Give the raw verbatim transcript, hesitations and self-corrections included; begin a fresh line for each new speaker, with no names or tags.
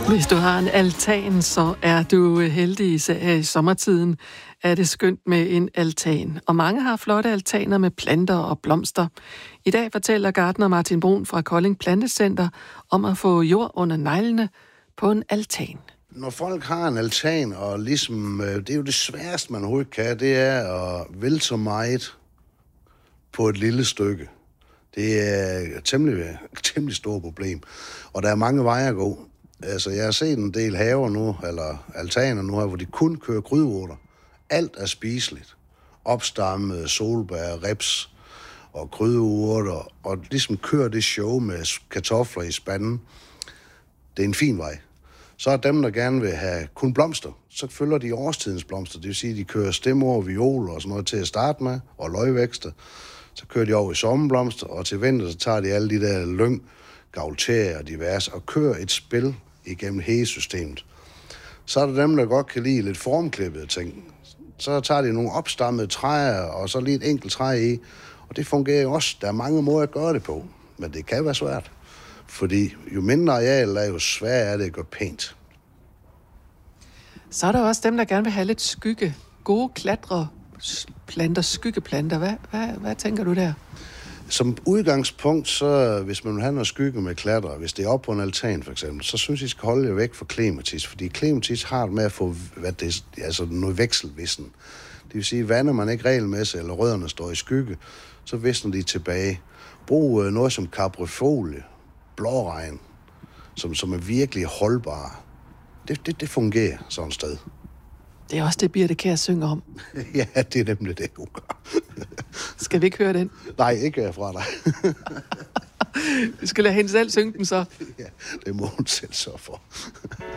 Hvis du har en altan, så er du heldig. Her i sommertiden er det skønt med en altan. Og mange har flotte altaner med planter og blomster. I dag fortæller gartner Martin Brun fra Kolding Plantecenter om at få jord under neglene på en altan.
Når folk har en altan, og ligesom, det er jo det sværeste, man overhovedet kan, det er at vælte så meget på et lille stykke. Det er et temmelig, temmelig stort problem. Og der er mange veje at gå. Altså, jeg har set en del haver nu, eller altaner nu her, hvor de kun kører krydderurter. Alt er spiseligt. Opstammet, solbær, rips og krydderurter, og ligesom kører det show med kartofler i spanden. Det er en fin vej. Så er dem, der gerne vil have kun blomster, så følger de årstidens blomster. Det vil sige, at de kører stemmer, violer og sådan noget til at starte med, og løgvækster. Så kører de over i sommerblomster, og til vinter, så tager de alle de der lyng, gaulterier og diverse, og kører et spil igennem hele systemet. Så er der dem, der godt kan lide lidt formklippede ting. Så tager de nogle opstammede træer, og så lige et enkelt træ i. Og det fungerer jo også. Der er mange måder at gøre det på, men det kan være svært. Fordi jo mindre areal er, jo sværere er det at gøre pænt.
Så er der også dem, der gerne vil have lidt skygge. Gode klatreplanter, skyggeplanter. Hvad, hvad, hvad tænker du der?
Som udgangspunkt, så hvis man vil have noget skygge med klatre, hvis det er op på en altan for eksempel, så synes jeg, I skal holde jer væk fra klematis, fordi klematis har det med at få hvad det, altså noget vekselvissen. Det vil sige, vander man ikke regelmæssigt, eller rødderne står i skygge, så visner de tilbage. Brug noget som caprifolie, blåregn, som, som er virkelig holdbare. Det, det, det fungerer sådan et sted.
Det er også det, Birthe Kjær synger om.
Ja, det er nemlig det, hun gør.
Skal vi ikke høre den?
Nej, ikke fra dig.
Vi skal lade hende selv synge den så.
Ja, det må hun selv så for.